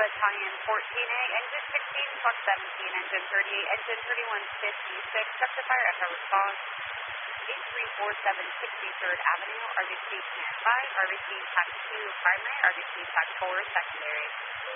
Battalion 14A, Engine 16, Truck 17, Engine 38, Engine 3156, Rectifier Echo Response, 8347 63rd Avenue, RBC Command 5, RBC TAC 2 Primary, RBC TAC 4 Secondary.